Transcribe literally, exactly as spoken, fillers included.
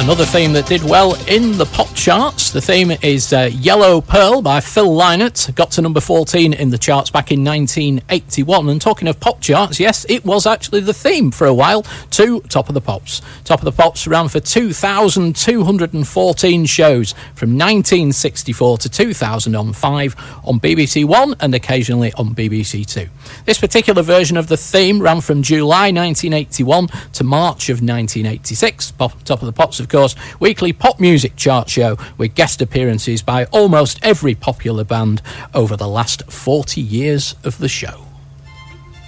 Another theme that did well in the pop charts. The theme is uh, Yellow Pearl by Phil Lynott. Got to number fourteen in the charts back in nineteen eighty-one. And talking of pop charts, yes, it was actually the theme for a while to Top of the Pops. Top of the Pops ran for two thousand two hundred fourteen shows from nineteen sixty-four to two thousand five on B B C One and occasionally on B B C Two. This particular version of the theme ran from July nineteen eighty-one to March of nineteen eighty-six. Pop, Top of the Pops, of course, weekly pop music chart show with guest appearances by almost every popular band over the last forty years of the show.